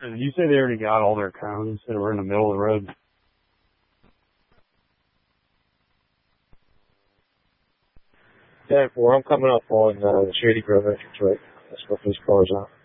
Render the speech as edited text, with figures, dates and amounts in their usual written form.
Did you say they already got all their cones that were in the middle of the road? Yeah, well, I'm coming up on the Shady Grove entrance, right? That's where police cars are.